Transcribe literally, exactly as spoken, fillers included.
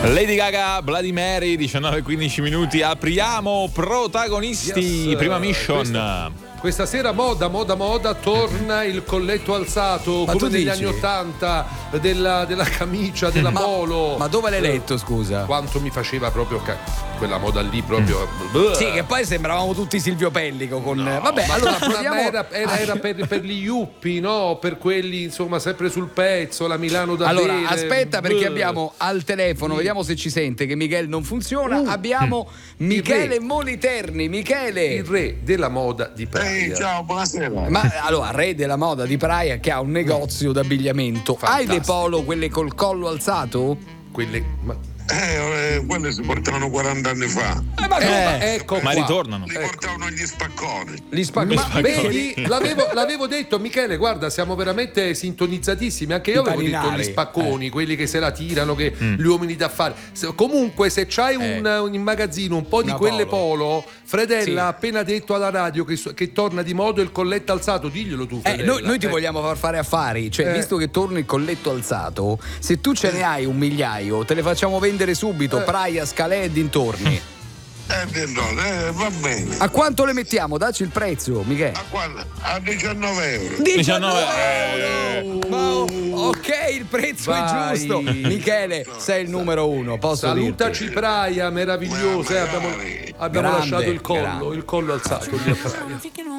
Lady Gaga, Bloody Mary, diciannove e quindici minuti. Apriamo protagonisti. Yes, Prima mission. Questa, questa sera moda, moda, moda, torna il colletto alzato. Ma come tu negli dici? anni ottanta della, della camicia, della Ma- polo. Ma dove l'hai letto, scusa? Quanto mi faceva proprio ca- quella moda lì proprio. Sì, che poi sembravamo tutti Silvio Pellico con. Vabbè, Ma- allora ma- proviamo. ma era, era- era per, per gli yuppi, no? Per quelli insomma sempre sul pezzo, la Milano da Allora, bere. aspetta, perché Beh. abbiamo al telefono, Sì. vediamo se ci sente, che Michele non funziona. Uh. Abbiamo Il Michele re. Moliterni. Michele. il re della moda di Praia. Ehi, ciao, buonasera. Ma allora, re della moda di Praia che ha un negozio d'abbigliamento. Hai le Fantastico. polo, quelle col collo alzato? Quelle, ma, Eh, eh, quelle si portavano quaranta anni fa. eh, ma Eh, ecco Ma qua. ritornano. Li Ecco. portavano gli spacconi. Gli spacconi. Ma vedi, l'avevo, l'avevo detto, Michele, guarda, siamo veramente sintonizzatissimi. Anche io I avevo detto paninari. gli spacconi, quelli che se la tirano, che gli uomini d'affari. Se- comunque, se c'hai un, un in magazzino un po' di Una quelle polo. polo, Fredella Sì. ha appena detto alla radio che, so- che torna di moda il colletto alzato. Diglielo tu, Eh, Fredella. noi, noi ti Eh. vogliamo far fare affari, cioè Eh. visto che torna il colletto alzato, se tu ce ne hai un migliaio, te le facciamo vendere subito, Eh. Praia, Scalè e dintorni. Eh, perdone, eh, va bene. A quanto le mettiamo? Dacci il prezzo, Michele. A, quando? A diciannove euro. diciannove. Ma, ok, il prezzo Vai. è giusto. Michele, sei il numero uno, posso Salutaci dirti. Praia, meravigliosa. eh, Abbiamo, abbiamo Grande, lasciato il collo, grande. il collo alzato lì a Praia.